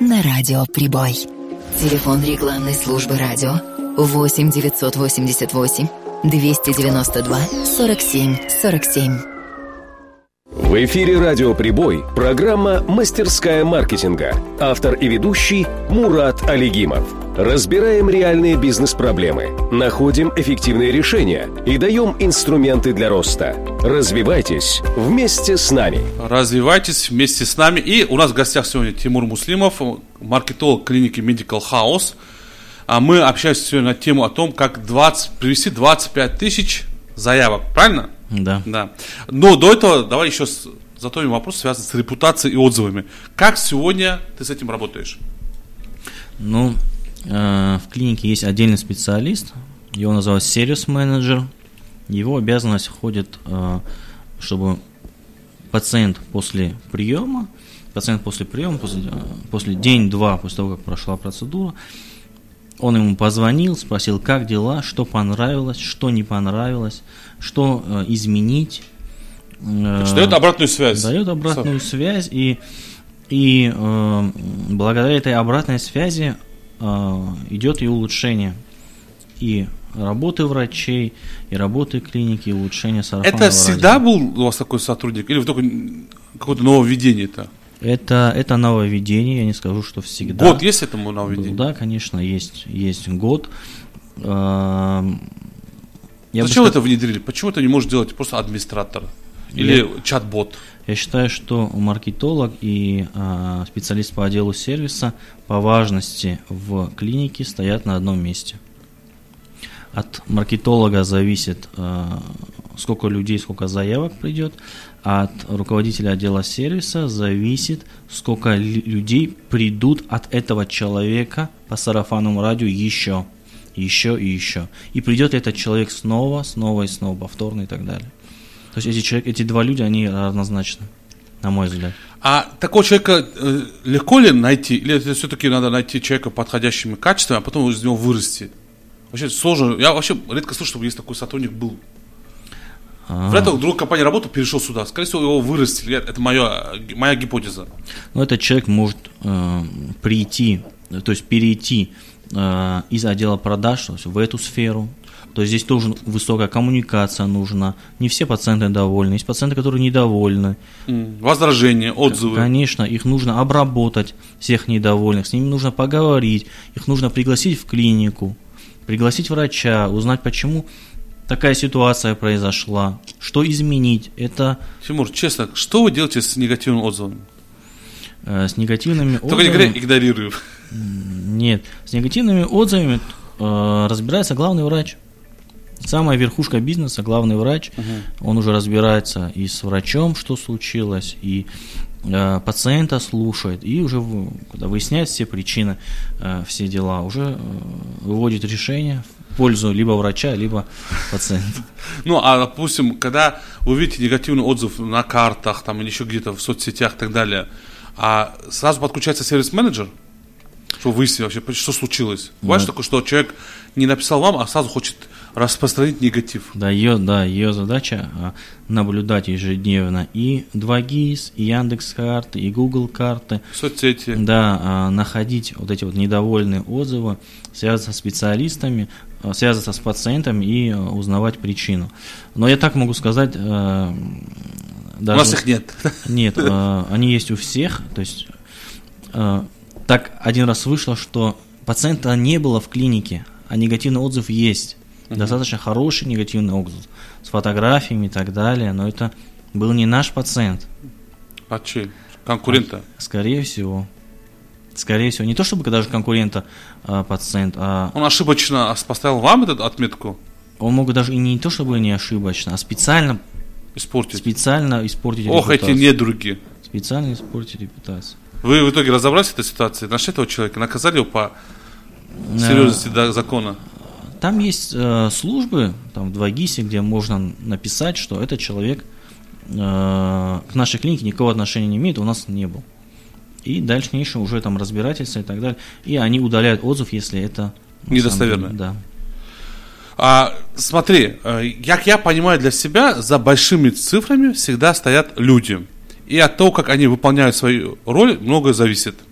на радио «Прибой». Телефон рекламной службы радио 8 988 292 47 47. В эфире радио «Прибой» программа «Мастерская маркетинга». Автор и ведущий Мурат Алигимов. Разбираем реальные бизнес-проблемы, находим эффективные решения и даем инструменты для роста. Развивайтесь вместе с нами. Развивайтесь вместе с нами. И у нас в гостях сегодня Тимур Муслимов, маркетолог клиники Medical House. А мы общаемся сегодня на тему о том, как привести 25 тысяч заявок. Правильно? Да. Но до этого давай еще затронем вопрос, связанный с репутацией и отзывами. Как сегодня ты с этим работаешь? В клинике есть отдельный специалист, его называют сервис-менеджер. Его обязанность входит, чтобы пациент после приема, после день-два, после того, как прошла процедура, он ему позвонил, спросил, как дела, что понравилось, что не понравилось, что изменить. Дает обратную связь. Дает обратную связь, и благодаря этой обратной связи идет и улучшение и работы врачей, и работы клиники, и улучшение сарафанного радио. Это всегда был у вас такой сотрудник, или вы только какое-то нововведение это? Это нововведение, я не скажу, что всегда. Год есть этому нововведению? Да, конечно, есть год. Зачем это внедрили? Почему это не может делать просто администратор или чат-бот? Я считаю, что маркетолог и специалист по отделу сервиса по важности в клинике стоят на одном месте. От маркетолога зависит, сколько людей, сколько заявок придет, а от руководителя отдела сервиса зависит, сколько людей придут от этого человека по сарафанному радио еще. И придет ли этот человек снова, повторно и так далее. То есть эти два люди, они равнозначны, на мой взгляд. А такого человека легко ли найти? Или это все-таки надо найти человека подходящими качествами, а потом из него вырасти? Вообще сложно. Я вообще редко слышу, чтобы есть такой сотрудник был. Вряд ли вдруг компания работала, перешел сюда. Скорее всего, его вырастили. Это моя гипотеза. Этот человек может перейти из отдела продаж, то есть в эту сферу. То есть здесь тоже высокая коммуникация нужна. Не все пациенты довольны. Есть пациенты, которые недовольны. Возражения, отзывы. Конечно, их нужно обработать, всех недовольных. С ними нужно поговорить. Их нужно пригласить в клинику, пригласить врача, узнать, почему такая ситуация произошла, что изменить. Тимур, честно, что вы делаете с негативными отзывами? С негативными отзывами... Только не говори, игнорирую. Нет, с негативными отзывами разбирается главный врач. Самая верхушка бизнеса, главный врач, он уже разбирается и с врачом, что случилось, и пациента слушает, и уже когда выясняет все причины, все дела, уже выводит решение в пользу либо врача, либо пациента. Допустим, когда вы видите негативный отзыв на картах, там, или еще где-то в соцсетях и так далее, сразу подключается сервис-менеджер, чтобы выяснить вообще, что случилось. Бывает такое, что человек не написал вам, а сразу хочет распространить негатив. Ее задача наблюдать ежедневно и 2GIS, и Яндекс.Карты, и Google карты. Соцсети. Находить вот эти вот недовольные отзывы, связываться с специалистами, связываться с пациентами и узнавать причину. Но я так могу сказать... У нас их нет. Нет, они есть у всех. То есть так один раз вышло, что пациента не было в клинике, а негативный отзыв есть. Достаточно хороший негативный отзыв с фотографиями и так далее, но это был не наш пациент. А чей? Конкурента? Скорее всего. Не то чтобы даже конкурента пациент, а... Он ошибочно поставил вам эту отметку? Он мог даже и не то чтобы не ошибочно, а специально испортить репутацию. Ох, эти недруги. Специально испортить репутацию. Вы в итоге разобрались в этой ситуации? Нашли этого человека? Наказали его по серьезности закона? Там есть службы, там в 2GIS, где можно написать, что этот человек к нашей клинике никакого отношения не имеет, у нас не был. И дальше уже там разбирательство и так далее. И они удаляют отзыв, если это недостоверно. Да. Смотри, как я понимаю для себя, за большими цифрами всегда стоят люди. И от того, как они выполняют свою роль, многое зависит.